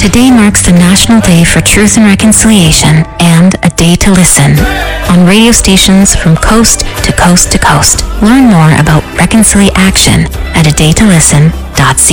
Today marks the National Day for Truth and Reconciliation and A Day to Listen on radio stations from coast to coast to coast. Learn more about Reconciliation at adaytolisten.ca.